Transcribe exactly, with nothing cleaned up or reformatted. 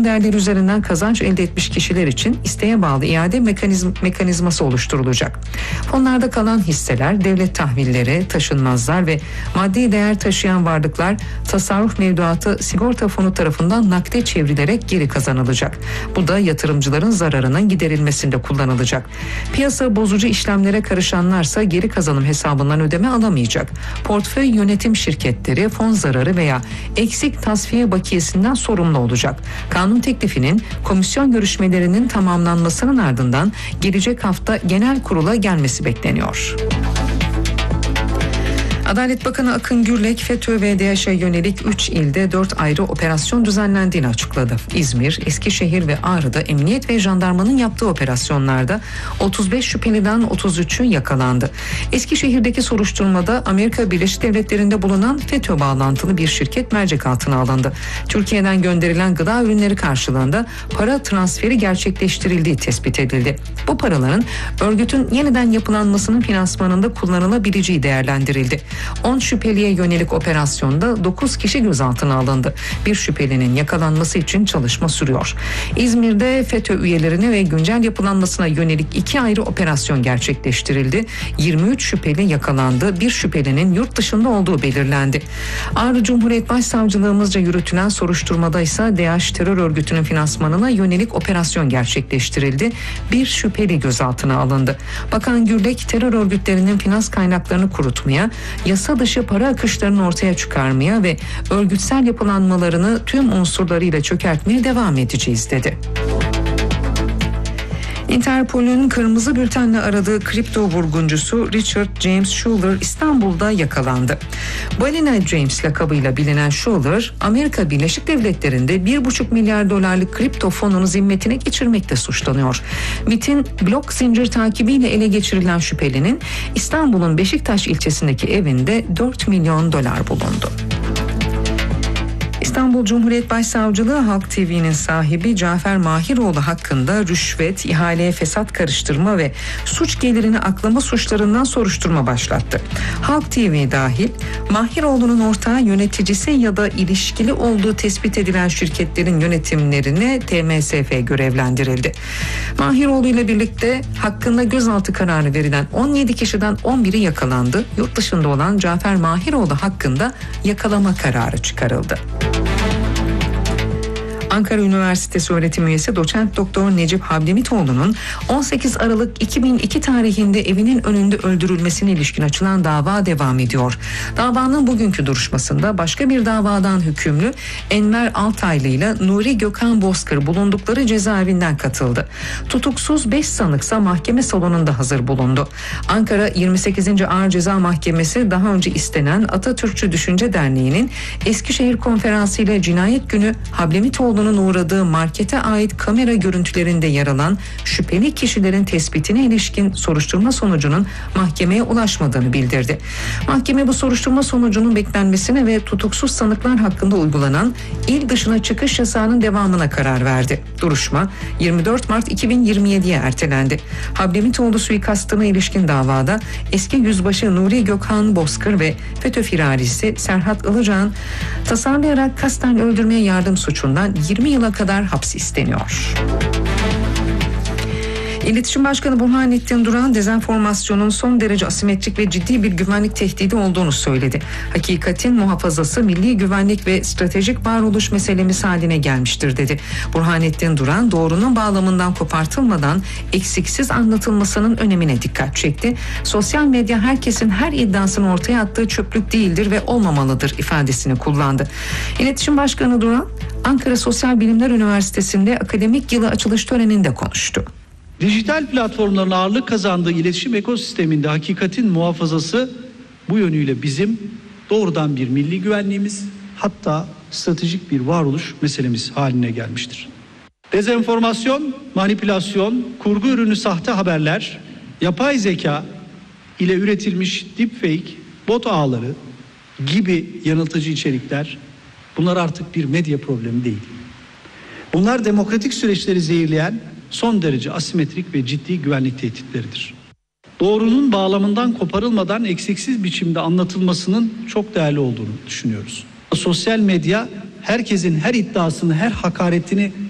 fon değerleri üzerinden kazanç elde etmiş kişiler için isteğe bağlı iade mekanizm, mekanizması oluşturulacak. Fonlarda kalan hisseler, devlet tahvilleri, taşınmazlar ve maddi değer taşıyan varlıklar tasarruf mevduatı sigorta fonu tarafından nakde çevrilerek geri kazanılacak. Bu da yatırımcıların zararının giderilmesinde kullanılacak. Piyasa bozucu işlemlere karışanlarsa geri kazanım hesabından ödeme alamayacak. Portföy yönetim şirketleri fon zararı veya eksik tasfiye bakiyesinden sorumlu olacak. Kanun teklifinin komisyon görüşmelerinin tamamlanmasının ardından gelecek hafta genel kurula gelmesi bekleniyor. Adalet Bakanı Akın Gürlek, FETÖ ve DAEŞ'e yönelik üç ilde dört ayrı operasyon düzenlendiğini açıkladı. İzmir, Eskişehir ve Ağrı'da emniyet ve jandarmanın yaptığı operasyonlarda otuz beş şüpheliden otuz üçü yakalandı. Eskişehir'deki soruşturmada Amerika Birleşik Devletleri'nde bulunan FETÖ bağlantılı bir şirket mercek altına alındı. Türkiye'den gönderilen gıda ürünleri karşılığında para transferi gerçekleştirildiği tespit edildi. Bu paraların örgütün yeniden yapılanmasının finansmanında kullanılabileceği değerlendirildi. on şüpheliye yönelik operasyonda dokuz kişi gözaltına alındı. Bir şüphelinin yakalanması için çalışma sürüyor. İzmir'de FETÖ üyelerine ve güncel yapılanmasına yönelik iki ayrı operasyon gerçekleştirildi. yirmi üç şüpheli yakalandı. Bir şüphelinin yurt dışında olduğu belirlendi. Ağrı Cumhuriyet Başsavcılığımızca yürütülen soruşturmada ise DAEŞ terör örgütünün finansmanına yönelik operasyon gerçekleştirildi. Bir şüpheli gözaltına alındı. Bakan Gürlek, terör örgütlerinin finans kaynaklarını kurutmaya, yasa dışı para akışlarını ortaya çıkarmaya ve örgütsel yapılanmalarını tüm unsurlarıyla çökertmeye devam edeceğiz dedi. Interpol'ün kırmızı bültenle aradığı kripto vurguncusu Richard James Schuller İstanbul'da yakalandı. Balina James lakabıyla bilinen Schuller, Amerika Birleşik Devletleri'nde bir buçuk milyar dolarlık kripto fonunu zimmetine geçirmekle suçlanıyor. MİT'in blok zincir takibiyle ele geçirilen şüphelinin İstanbul'un Beşiktaş ilçesindeki evinde dört milyon dolar bulundu. İstanbul Cumhuriyet Başsavcılığı Halk T V'nin sahibi Cafer Mahiroğlu hakkında rüşvet, ihaleye fesat karıştırma ve suç gelirini aklama suçlarından soruşturma başlattı. Halk T V dahil Mahiroğlu'nun ortağı, yöneticisi ya da ilişkili olduğu tespit edilen şirketlerin yönetimlerine T M S F görevlendirildi. Mahiroğlu ile birlikte hakkında gözaltı kararı verilen on yedi kişiden on biri yakalandı. Yurt dışında olan Cafer Mahiroğlu hakkında yakalama kararı çıkarıldı. Ankara Üniversitesi öğretim üyesi doçent doktor Necip Hablemitoğlu'nun on sekiz Aralık iki bin iki tarihinde evinin önünde öldürülmesine ilişkin açılan dava devam ediyor. Davanın bugünkü duruşmasında başka bir davadan hükümlü Enver Altaylı ile Nuri Gökhan Bozkır bulundukları cezaevinden katıldı. Tutuksuz beş sanıksa mahkeme salonunda hazır bulundu. Ankara yirmi sekizinci Ağır Ceza Mahkemesi daha önce istenen Atatürkçü Düşünce Derneği'nin Eskişehir Konferansı ile cinayet günü Hablemitoğlu'nun uğradığı markete ait kamera görüntülerinde yer alan şüpheli kişilerin tespitine ilişkin soruşturma sonucunun mahkemeye ulaşmadığını bildirdi. Mahkeme bu soruşturma sonucunun beklenmesine ve tutuksuz sanıklar hakkında uygulanan il dışına çıkış yasağının devamına karar verdi. Duruşma yirmi dört Mart iki bin yirmi yediye ertelendi. Hablemitoğlu suikastına ilişkin davada eski yüzbaşı Nuri Gökhan Bozkır ve FETÖ firarisi Serhat Ilıcan tasarlayarak kasten öldürmeye yardım suçundan yirmi yıla kadar hapis isteniyor. İletişim Başkanı Burhanettin Duran, dezenformasyonun son derece asimetrik ve ciddi bir güvenlik tehdidi olduğunu söyledi. Hakikatin muhafazası milli güvenlik ve stratejik varoluş meselemiz haline gelmiştir dedi. Burhanettin Duran, doğrunun bağlamından kopartılmadan eksiksiz anlatılmasının önemine dikkat çekti. Sosyal medya herkesin her iddiasını ortaya attığı çöplük değildir ve olmamalıdır ifadesini kullandı. İletişim Başkanı Duran, Ankara Sosyal Bilimler Üniversitesi'nde akademik yılı açılış töreninde konuştu. Dijital platformların ağırlık kazandığı iletişim ekosisteminde hakikatin muhafazası bu yönüyle bizim doğrudan bir milli güvenliğimiz, hatta stratejik bir varoluş meselemiz haline gelmiştir. Dezenformasyon, manipülasyon, kurgu ürünü sahte haberler, yapay zeka ile üretilmiş deepfake, bot ağları gibi yanıltıcı içerikler, bunlar artık bir medya problemi değil. Bunlar demokratik süreçleri zehirleyen son derece asimetrik ve ciddi güvenlik tehditleridir. Doğrunun bağlamından koparılmadan eksiksiz biçimde anlatılmasının çok değerli olduğunu düşünüyoruz. Sosyal medya herkesin her iddiasını, her hakaretini